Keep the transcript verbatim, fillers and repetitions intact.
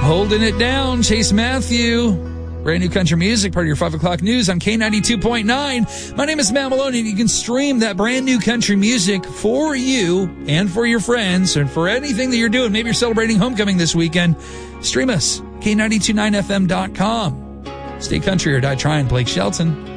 Holding it down, Chase Matthew. Brand new country music, part of your five o'clock news on K ninety-two point nine. My name is Matt Maloney, and you can stream that brand new country music for you and for your friends and for anything that you're doing. Maybe you're celebrating homecoming this weekend. Stream us, K nine two nine F M dot com. Stay country or die trying, Blake Shelton.